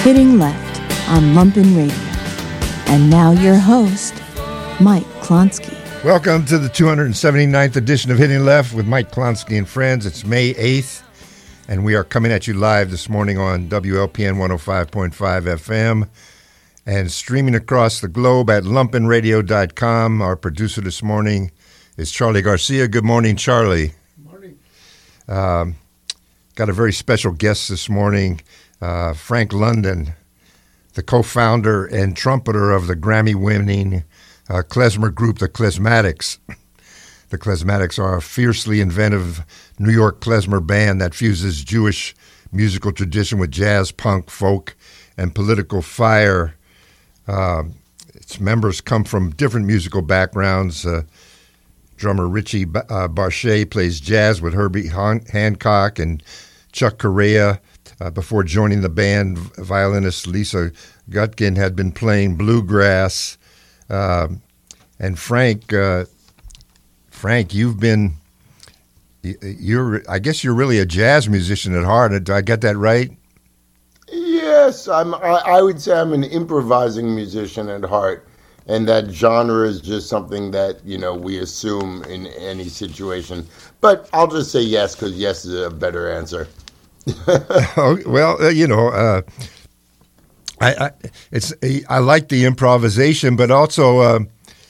Hitting Left on Lumpin' Radio. And now your host, Mike Klonsky. Welcome to the 279th edition of Hitting Left with Mike Klonsky and friends. It's May 8th, and we are coming at you live this morning on WLPN 105.5 FM and streaming across the globe at lumpinradio.com. Our producer this morning is Charlie Garcia. Good morning, Charlie. Good morning. Got a very special guest this morning, Frank London, the co-founder and trumpeter of the Grammy-winning klezmer group, the Klezmatics. The Klezmatics are a fiercely inventive New York klezmer band that fuses Jewish musical tradition with jazz, punk, folk, and political fire. Its members come from different musical backgrounds. Drummer Richie Barchet plays jazz with Herbie Hancock and Chuck Correa. Before joining the band, violinist Lisa Gutkin had been playing bluegrass. And Frank, I guess you're really a jazz musician at heart. Did I get that right? Yes, I would say I'm an improvising musician at heart, and that genre is just something that, we assume in any situation. But I'll just say yes, because yes is a better answer. Well, I like the improvisation, but also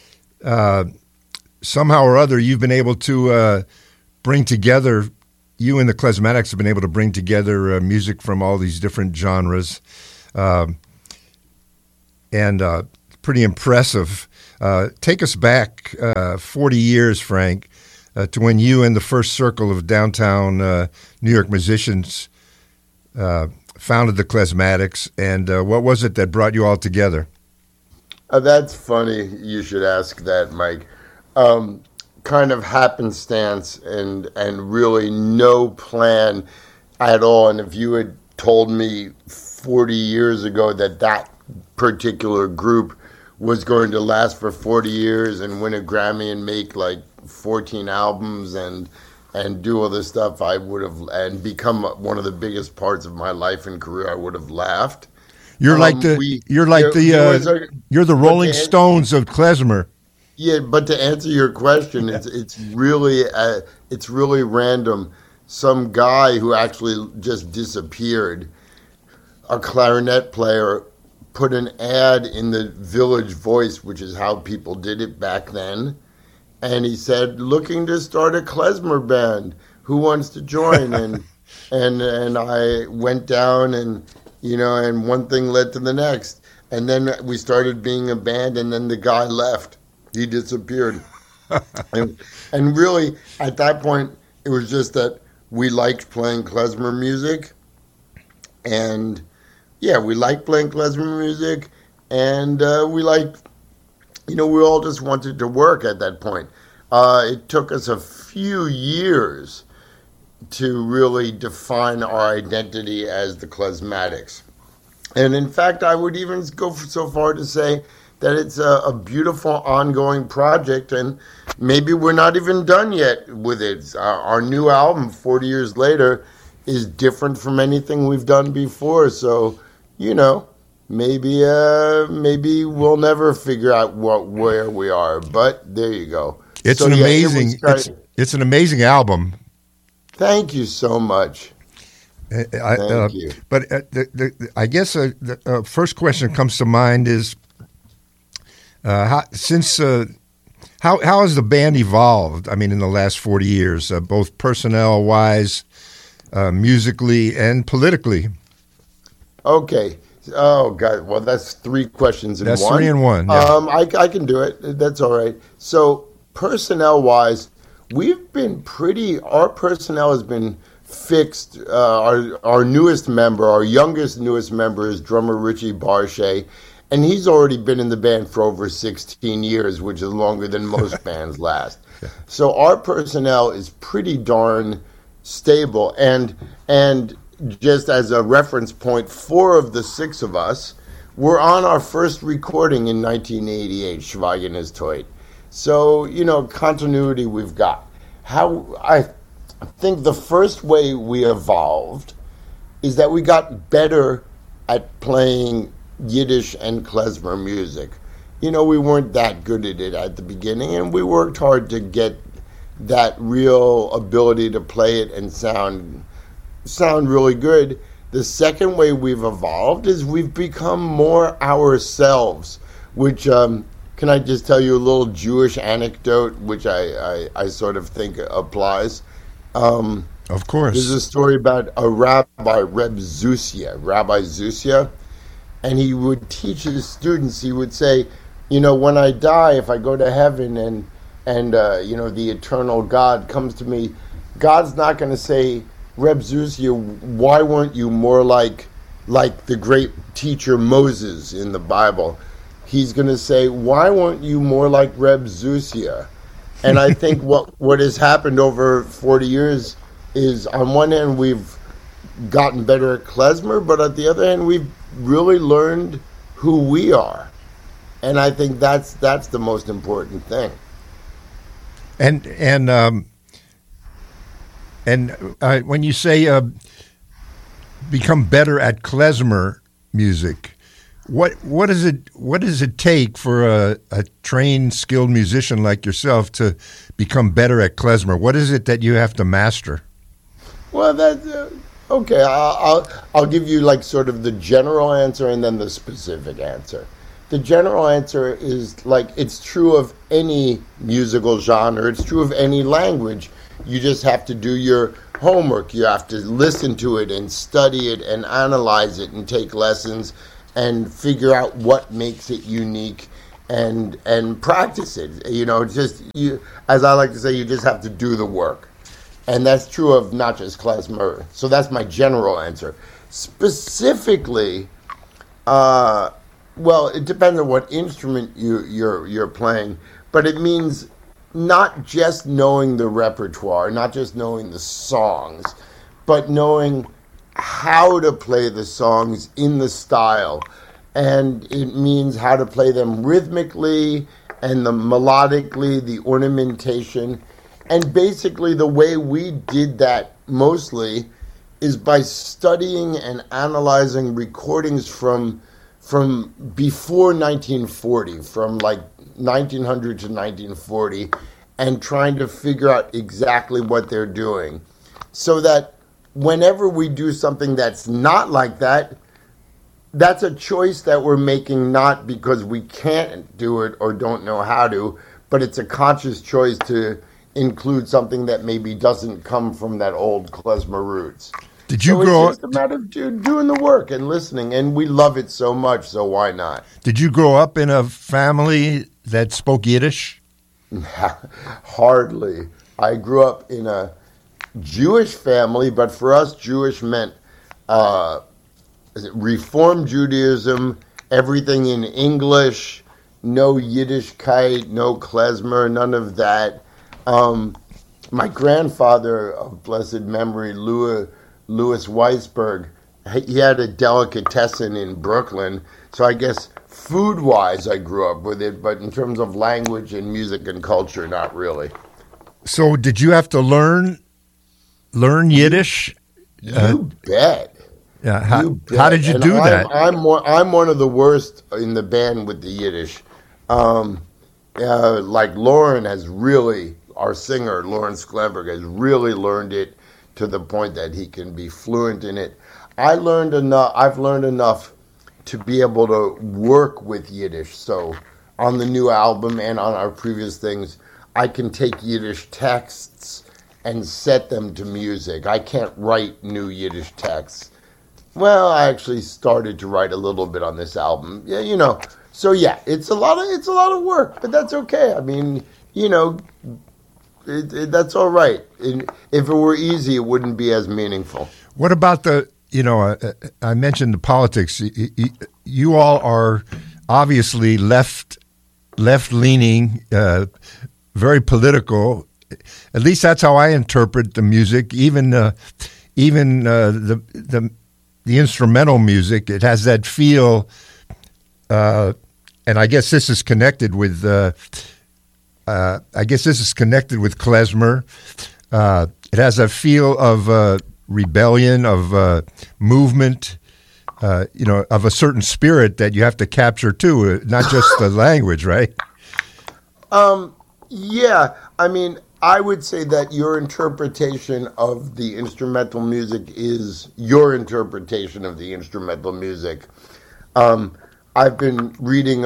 somehow or other you've been able to bring together. You and the Klezmatics have been able to bring together music from all these different genres, and pretty impressive. Take us back 40 years, Frank, to when you and the first circle of downtown New York musicians founded the Klezmatics, and what was it that brought you all together? That's funny you should ask that, Mike. Kind of happenstance and really no plan at all. And if you had told me 40 years ago that particular group was going to last for 40 years and win a Grammy and make like 14 albums and do all this stuff, I would have, and become one of the biggest parts of my life and career, I would have laughed. You're the Rolling Stones of klezmer. Yeah, but to answer your question, it's really random. Some guy who actually just disappeared, a clarinet player, put an ad in the Village Voice, which is how people did it back then. And he said, looking to start a klezmer band. Who wants to join? And I went down and one thing led to the next. And then we started being a band, and then the guy left. He disappeared. and really, at that point, it was just that we liked playing klezmer music. And, yeah, we liked playing klezmer music. And we liked... we all just wanted to work at that point. It took us a few years to really define our identity as the Klezmatics. And in fact, I would even go so far to say that it's a beautiful ongoing project, and maybe we're not even done yet with it. Our new album, 40 years later, is different from anything we've done before. So, maybe we'll never figure out where we are, but there you go. It's an amazing album. Thank you so much. Thank you. But I guess the first question that comes to mind is how has the band evolved? I mean, in the last 40 years, both personnel wise, musically, and politically. Okay. Oh, God. Well, that's three questions in one. That's three in one. Yeah. I can do it. That's all right. So, personnel-wise, our personnel has been fixed. Our newest member, our youngest newest member is drummer Richie Barchet, and he's already been in the band for over 16 years, which is longer than most bands last. Yeah. So our personnel is pretty darn stable, and just as a reference point, 4 of the 6 of us were on our first recording in 1988, Schweigen ist Tot. So, continuity we've got. How I think the first way we evolved is that we got better at playing Yiddish and klezmer music. We weren't that good at it at the beginning, and we worked hard to get that real ability to play it and sound really good. The second way we've evolved is we've become more ourselves, which can I just tell you a little Jewish anecdote, which I sort of think applies? Of course. There's a story about a rabbi, Rabbi Zusia, and he would teach his students. He would say, when I die, if I go to heaven and the eternal God comes to me, God's not going to say, Reb Zusia, why weren't you more like the great teacher Moses in the Bible? He's going to say, why weren't you more like Reb Zusia? And I think what has happened over 40 years is, on one hand, we've gotten better at klezmer, but on the other hand, we've really learned who we are. And I think that's the most important thing. And when you say become better at klezmer music, what does it take for a trained, skilled musician like yourself to become better at klezmer? What is it that you have to master? Well, that's okay. I'll give you like sort of the general answer and then the specific answer. The general answer is, like, it's true of any musical genre. It's true of any language. You just have to do your homework. You have to listen to it and study it and analyze it and take lessons and figure out what makes it unique and practice it. As I like to say, you just have to do the work. And that's true of not just klezmer. So that's my general answer. Specifically, well, it depends on what instrument you're playing, but it means not just knowing the repertoire, not just knowing the songs, but knowing how to play the songs in the style. And it means how to play them rhythmically and melodically, the ornamentation. And basically the way we did that mostly is by studying and analyzing recordings from before 1940, from like 1900 to 1940, and trying to figure out exactly what they're doing, so that whenever we do something that's not like that, that's a choice that we're making, not because we can't do it or don't know how to, but it's a conscious choice to include something that maybe doesn't come from that old klezmer roots. Did you grow up? It's just a matter of doing the work and listening, and we love it so much, so why not? Did you grow up in a family that spoke Yiddish? Hardly. I grew up in a Jewish family, but for us, Jewish meant Reform Judaism, everything in English, no Yiddishkeit, no klezmer, none of that. My grandfather of blessed memory, Louis Weisberg, he had a delicatessen in Brooklyn, so I guess food-wise I grew up with it, but in terms of language and music and culture, not really. So did you have to learn Yiddish? You bet. Yeah. How did you do that? I'm one of the worst in the band with the Yiddish. Like Lauren has really, our singer, Lauren Sklenberg, has really learned it to the point that he can be fluent in it. I've learned enough to be able to work with Yiddish. So on the new album and on our previous things, I can take Yiddish texts and set them to music. I can't write new Yiddish texts. Well, I actually started to write a little bit on this album. Yeah, So yeah, it's a lot of work, but that's okay. I mean, that's all right. If it were easy, it wouldn't be as meaningful. What about I mentioned the politics. You all are obviously left-leaning, very political. At least that's how I interpret the music. Even the instrumental music, it has that feel. And I guess this is connected with. Klezmer. It has a feel of rebellion, of movement. of a certain spirit that you have to capture too, not just the language, right? Yeah, I mean, I would say that your interpretation of the instrumental music is your interpretation of the instrumental music. I've been rereading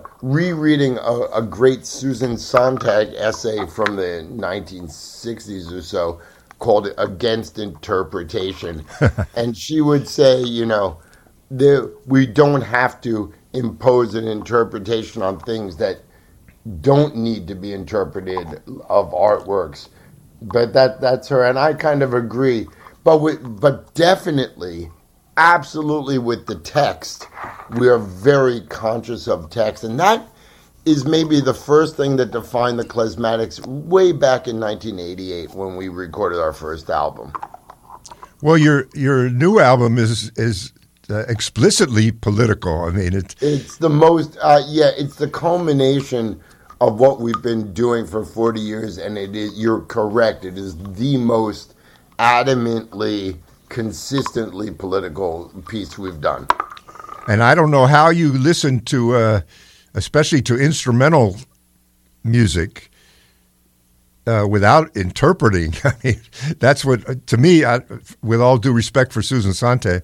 a great Susan Sontag essay from the 1960s or so called Against Interpretation. And she would say, we don't have to impose an interpretation on things that don't need to be interpreted of artworks. But that's her, and I kind of agree. But definitely, absolutely with the text, we are very conscious of text. And that is maybe the first thing that defined the Klezmatics way back in 1988 when we recorded our first album. Well, your new album is explicitly political. I mean, it's the most, it's the culmination of what we've been doing for 40 years, and you're correct, it is the most adamantly, consistently political piece we've done. And I don't know how you listen to, especially to instrumental music, without interpreting. I mean, that's what, to me, with all due respect for Susan Sontag,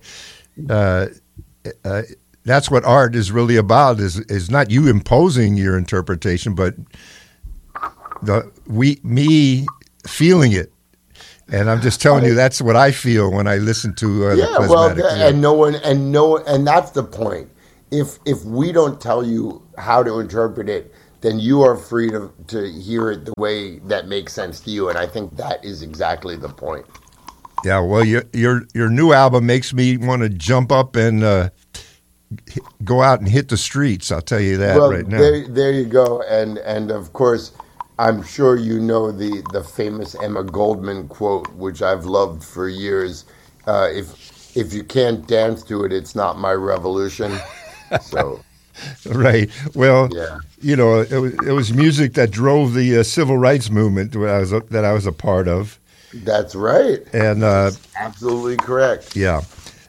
that's what art is really about, is not you imposing your interpretation, but me feeling it. And I'm just telling you, that's what I feel when I listen to the Klezmatics. And that's the point. If we don't tell you how to interpret it, then you are free to hear it the way that makes sense to you. And I think that is exactly the point. Yeah, well, your new album makes me want to jump up and go out and hit the streets. I'll tell you that right now. There you go. And of course, I'm sure you know the famous Emma Goldman quote, which I've loved for years. If you can't dance to it, it's not my revolution. So, right. Well, yeah. It was music that drove the civil rights movement that I was a part of. That's right. And that's absolutely correct. Yeah.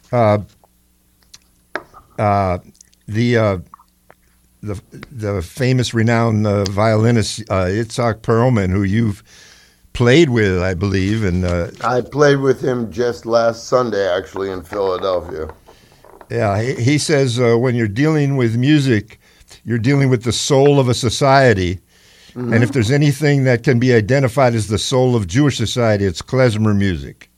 The famous, renowned violinist Itzhak Perlman, who you've played with, I believe, and I played with him just last Sunday, actually, in Philadelphia. Yeah, he says when you're dealing with music, you're dealing with the soul of a society, and if there's anything that can be identified as the soul of Jewish society, it's klezmer music.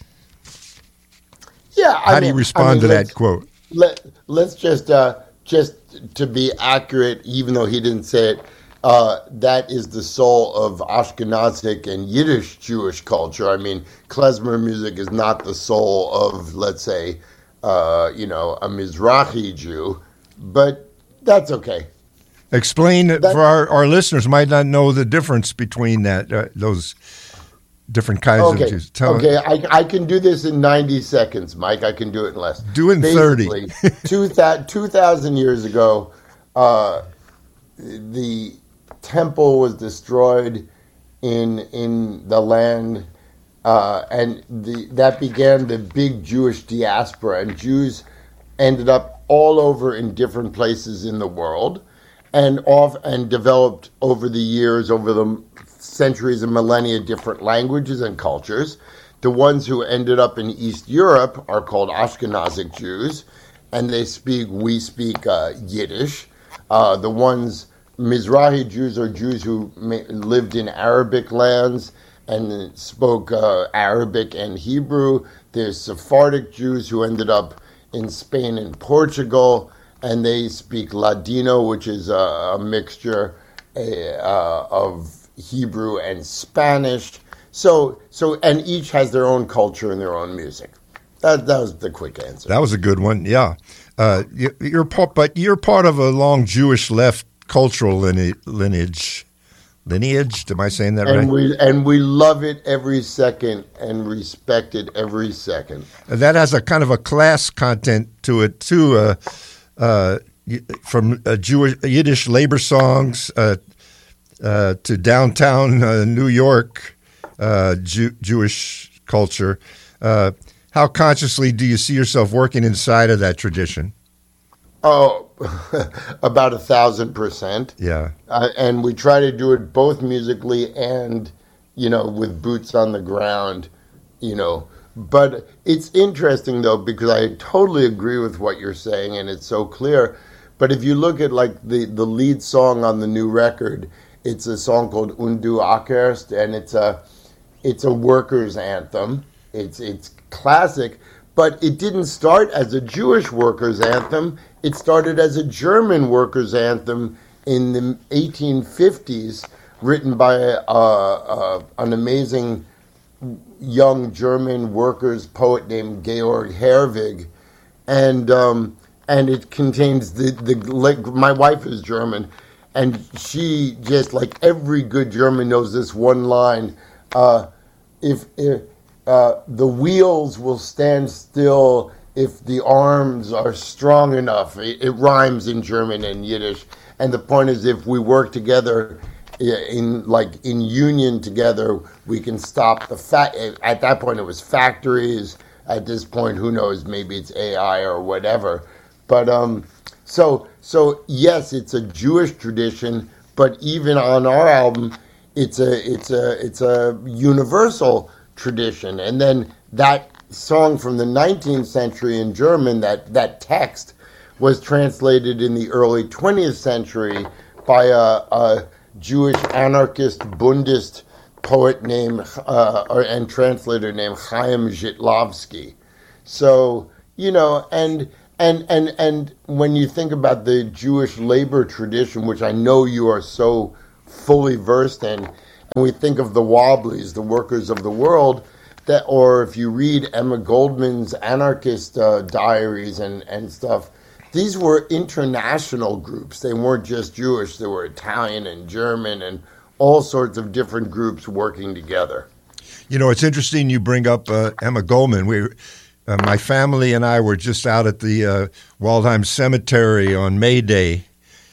Yeah, how do you respond to that quote? Let's just to be accurate, even though he didn't say it, that is the soul of Ashkenazic and Yiddish Jewish culture. I mean, klezmer music is not the soul of, let's say, a Mizrahi Jew, but that's okay. Explain for our listeners might not know the difference between those different kinds of Jews. I can do this in 90 seconds, Mike. I can do it in less. Do it in 30. 2,000 years ago, the temple was destroyed in the land, and that began the big Jewish diaspora, and Jews ended up all over in different places in the world, and developed over the years, over the centuries and millennia, different languages and cultures. The ones who ended up in East Europe are called Ashkenazic Jews, and we speak Yiddish. The ones Mizrahi Jews are Jews who lived in Arabic lands and spoke Arabic and Hebrew. There's Sephardic Jews who ended up in Spain and Portugal, and they speak Ladino, which is a mixture of Hebrew and Spanish. So, and each has their own culture and their own music. That was the quick answer. That was a good one. Yeah, you're part of a long Jewish left cultural lineage. Am I saying that right? And we love it every second and respect it every second. And that has a kind of a class content to it too. From Jewish Yiddish labor songs to downtown New York Jewish culture. How consciously do you see yourself working inside of that tradition? Oh, about 1,000%. Yeah. And we try to do it both musically and, with boots on the ground, But it's interesting, though, because I totally agree with what you're saying, and it's so clear. But if you look at, like, the lead song on the new record, it's a song called Und du Ackerst, and it's a workers' anthem. It's classic, but it didn't start as a Jewish workers' anthem. It started as a German workers' anthem in the 1850s, written by an amazing young German workers poet named Georg Herwig, and it contains my wife is German, and she just, like every good German, knows this one line: if the wheels will stand still if the arms are strong enough. It rhymes in German and Yiddish, and the point is, if we work together in union together, we can stop the at that point it was factories. At this point, who knows, maybe it's AI or whatever. But so yes, it's a Jewish tradition, but even on our album, it's a universal tradition. And then that song from the 19th century in German, that text was translated in the early 20th century by a Jewish anarchist Bundist poet named and translator named Chaim Zhitlovsky. So, and when you think about the Jewish labor tradition, which I know you are so fully versed in, and we think of the Wobblies, the workers of the world, or if you read Emma Goldman's anarchist diaries and stuff, these were international groups. They weren't just Jewish. They were Italian and German and all sorts of different groups working together. It's interesting you bring up Emma Goldman. My family and I were just out at the Waldheim Cemetery on May Day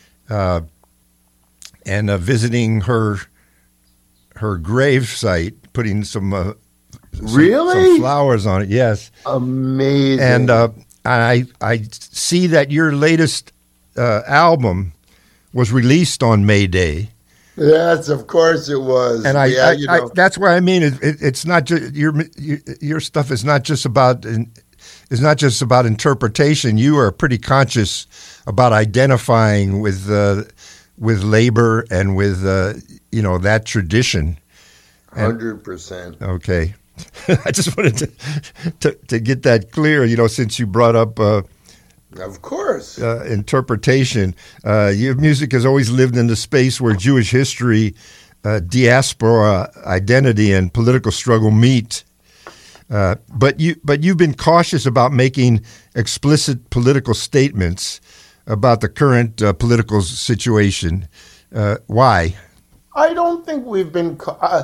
and visiting her grave site, putting some flowers on it. Yes. Amazing. And I see that your latest album was released on May Day. Yes, of course it was. And that's what I mean. It's not just your stuff is not just about interpretation. You are pretty conscious about identifying with labor and with that tradition. 100%. Okay. I just wanted to get that clear, since you brought up of course interpretation. Your music has always lived in the space where Jewish history, diaspora identity, and political struggle meet. But you've been cautious about making explicit political statements about the current political situation. Why? I don't think we've been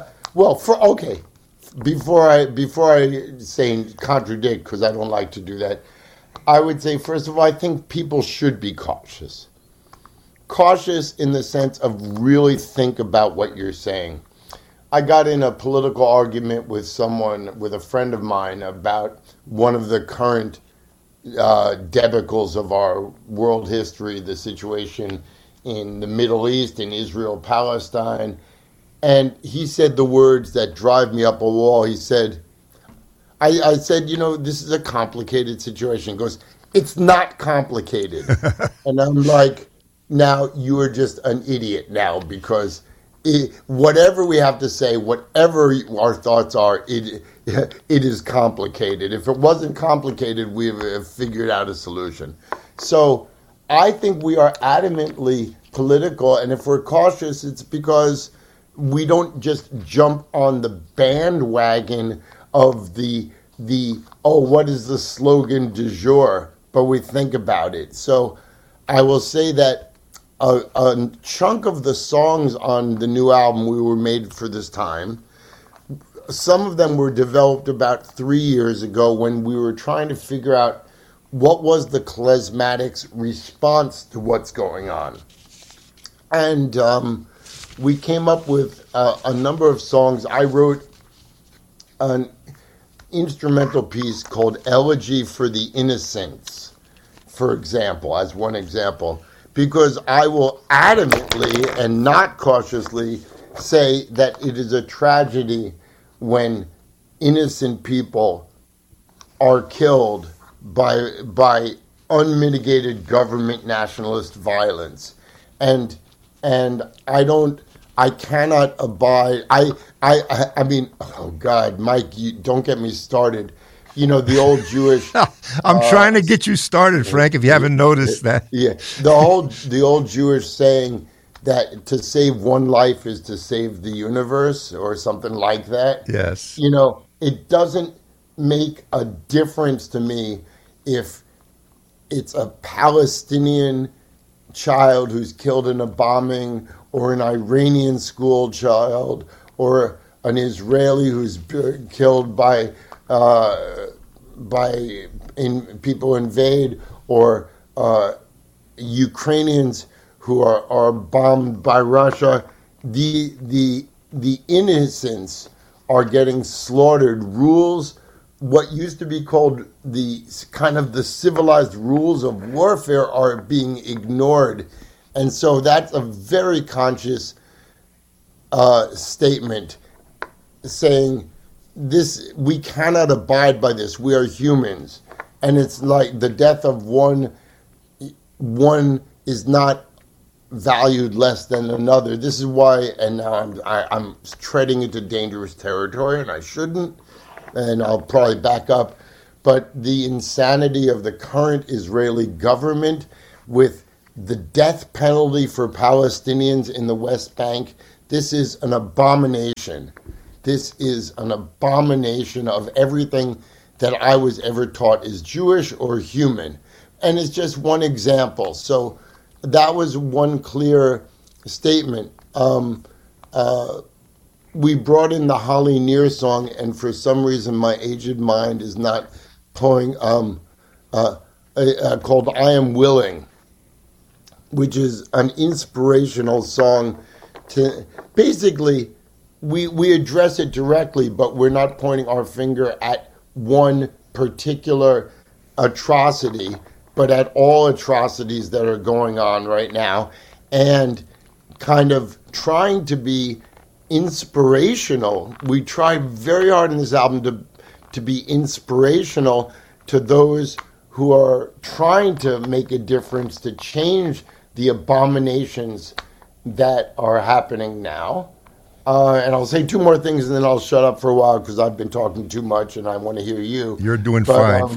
Before I say contradict, because I don't like to do that, I would say, first of all, I think people should be cautious. Cautious in the sense of really think about what you're saying. I got in a political argument with a friend of mine, about one of the current debacles of our world history, the situation in the Middle East, in Israel, Palestine. And he said the words that drive me up a wall. He said, I said, this is a complicated situation. He goes, it's not complicated. And I'm like, now you are just an idiot now, because whatever we have to say, whatever our thoughts are, it is complicated. If it wasn't complicated, we have figured out a solution. So I think we are adamantly political. And if we're cautious, it's because we don't just jump on the bandwagon of the what is the slogan du jour, but we think about it. So I will say that a chunk of the songs on the new album were made for this time. Some of them were developed about 3 years ago when we were trying to figure out what was the Klezmatics' response to what's going on. And we came up with a number of songs. I wrote instrumental piece called Elegy for the Innocents, for example, as one example, because I will adamantly and not cautiously say that it is a tragedy when innocent people are killed by unmitigated government nationalist violence. And I cannot abide. I mean, oh God, Mike, you don't get me started. You know, the old Jewish. I'm trying to get you started, Frank. If you haven't noticed that. Yeah, the old Jewish saying that to save one life is to save the universe, or something like that. Yes. You know, it doesn't make a difference to me if it's a Palestinian child who's killed in a bombing, or an Iranian school child, or an Israeli who's killed by people invade, or Ukrainians who are bombed by Russia. The innocents are getting slaughtered. Rules, what used to be called the kind of the civilized rules of warfare, are being ignored. And so that's a very conscious statement saying this, we cannot abide by this. We are humans. And it's like the death of one is not valued less than another. This is why, and now I'm treading into dangerous territory, and I shouldn't, and I'll probably back up, but the insanity of the current Israeli government with the death penalty for Palestinians in the West Bank, this is an abomination. This is an abomination of everything that I was ever taught is Jewish or human. And it's just one example. So that was one clear statement. We brought in the Holly Near song, and for some reason my aged mind is not pulling, called I Am Willing, which is an inspirational song to basically, we address it directly, but we're not pointing our finger at one particular atrocity, but at all atrocities that are going on right now, and kind of trying to be inspirational. We try very hard in this album to be inspirational to those who are trying to make a difference, to change the abominations that are happening now. And I'll say two more things and then I'll shut up for a while because I've been talking too much and I want to hear you. You're doing fine.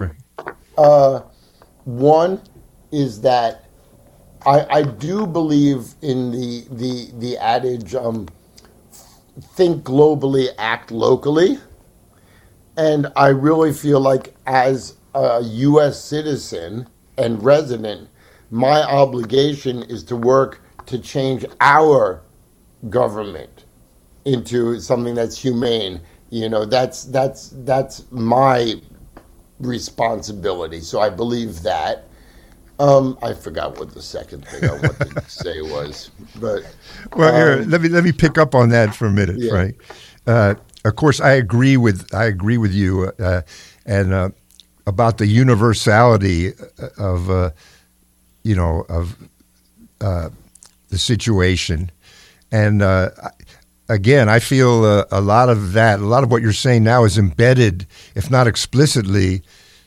One is that I do believe in the adage, think globally, act locally. And I really feel like as a U.S. citizen and resident, my obligation is to work to change our government into something that's humane. You know, that's my responsibility. So I believe that. I forgot what the second thing I wanted to say was, but well, here, let me pick up on that for a minute, yeah. Frank. Of course, I agree with you, and about the universality of the situation, and again, I feel a lot of what you're saying now is embedded, if not explicitly,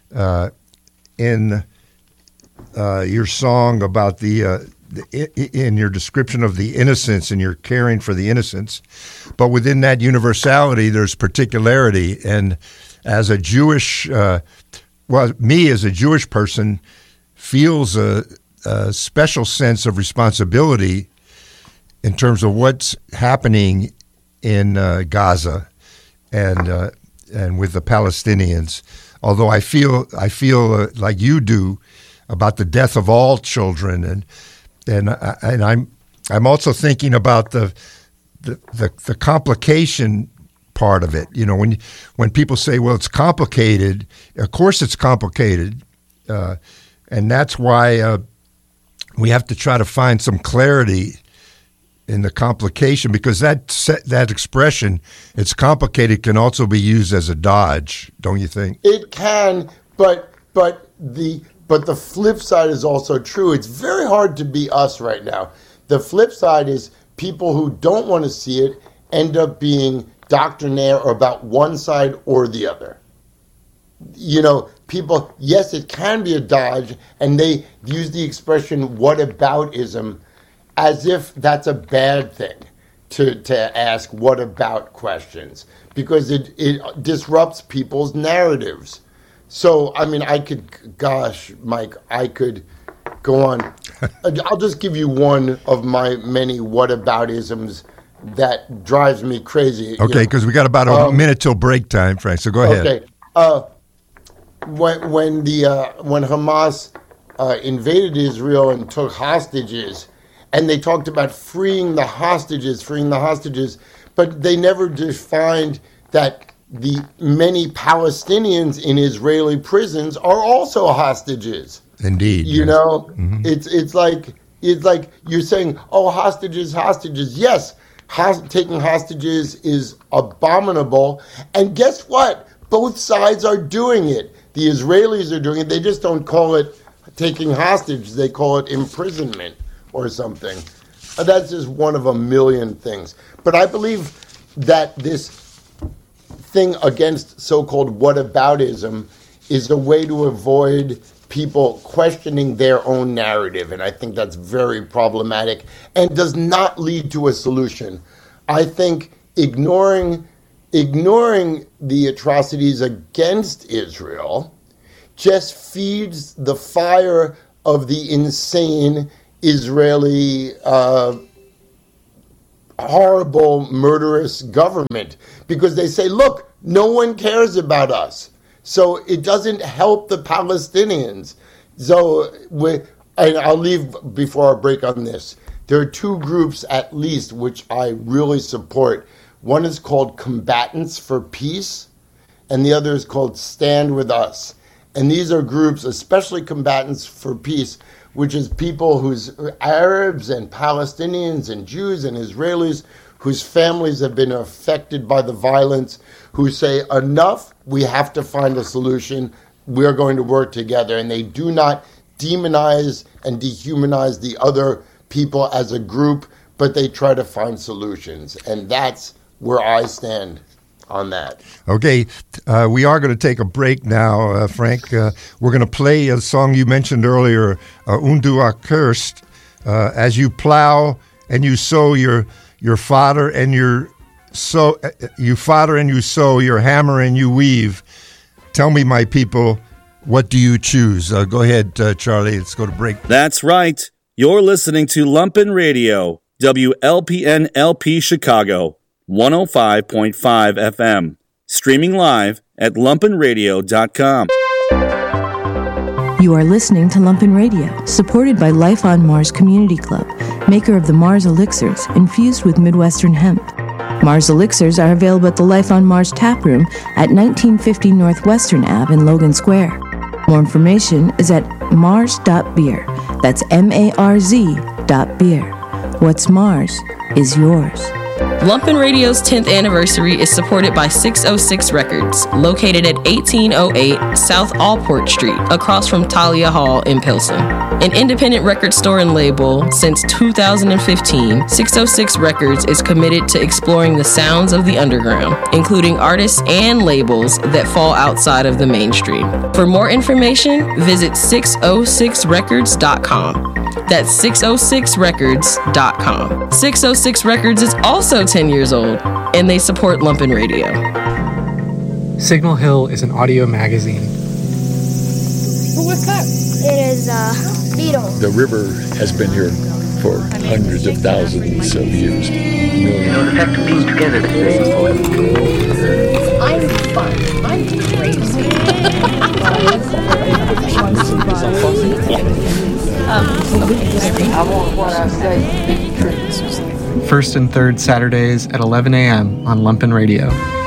in your song about in your description of the innocents and your caring for the innocents. But within that universality, there's particularity. And as a Jewish, me as a Jewish person feels a special sense of responsibility in terms of what's happening in Gaza and with the Palestinians. Although I feel like you do about the death of all children, and I'm also thinking about the complication part of it. You know, when people say, "Well, it's complicated," of course it's complicated, and that's why we have to try to find some clarity in the complication, because that expression, it's complicated, can also be used as a dodge, don't you think? It can, but the flip side is also true. It's very hard to be us right now. The flip side is people who don't want to see it end up being doctrinaire about one side or the other. People, yes, it can be a dodge, and they use the expression whataboutism as if that's a bad thing to ask what about questions, because it disrupts people's narratives. So, I mean, Mike, I could go on. I'll just give you one of my many whataboutisms that drives me crazy. Okay, because we got about a minute till break time, Frank, so go ahead. Okay. When Hamas invaded Israel and took hostages, and they talked about freeing the hostages, but they never defined that the many Palestinians in Israeli prisons are also hostages. Indeed. Mm-hmm. It's like you're saying, oh, hostages. Yes, taking hostages is abominable. And guess what? Both sides are doing it. The Israelis are doing it. They just don't call it taking hostage. They call it imprisonment or something. That's just one of a million things. But I believe that this thing against so-called whataboutism is a way to avoid people questioning their own narrative. And I think that's very problematic and does not lead to a solution. I think ignoring the atrocities against Israel just feeds the fire of the insane Israeli horrible, murderous government, because they say, look, no one cares about us. So it doesn't help the Palestinians. So and I'll leave before our break on this. There are two groups at least which I really support. One is called Combatants for Peace, and the other is called Stand With Us. And these are groups, especially Combatants for Peace, which is people who's Arabs and Palestinians and Jews and Israelis whose families have been affected by the violence, who say, enough, we have to find a solution, we're going to work together. And they do not demonize and dehumanize the other people as a group, but they try to find solutions. And that's where I stand on that. Okay, we are going to take a break now, Frank. We're going to play a song you mentioned earlier, Undu Accursed, as you plow and you sow your fodder and you fodder and you sow, your hammer and you weave. Tell me, my people, what do you choose? Go ahead, Charlie. Let's go to break. That's right. You're listening to Lumpen Radio, WLPN LP Chicago, 105.5 FM. Streaming live at lumpenradio.com. You are listening to Lumpen Radio, supported by Life on Mars Community Club, maker of the Mars Elixirs, infused with Midwestern hemp. Mars Elixirs are available at the Life on Mars tap room at 1950 Northwestern Ave in Logan Square. More information is at mars.beer. That's MARZ.beer. What's Mars is yours. Lumpen Radio's 10th anniversary is supported by 606 Records, located at 1808 South Allport Street, across from Talia Hall in Pilsen. An independent record store and label since 2015, 606 Records is committed to exploring the sounds of the underground, including artists and labels that fall outside of the mainstream. For more information, visit 606records.com. That's 606records.com. 606 Records is also 10 years old, and they support Lumpen Radio. Signal Hill is an audio magazine. What's that? It is a beetle. The river has been here for hundreds of thousands of years. Millions. You don't have to piece together the things. I'm fun. I'm crazy. I want what I say. First and third Saturdays at 11 a.m. on Lumpen Radio.